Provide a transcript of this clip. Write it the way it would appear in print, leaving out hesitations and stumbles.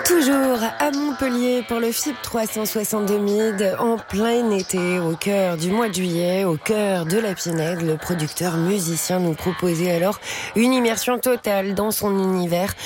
Toujours à Montpellier pour le FIP 362 Mid, en plein été, au cœur du mois de juillet, au cœur de la Pinède. Le producteur musicien nous proposait alors une immersion totale dans son univers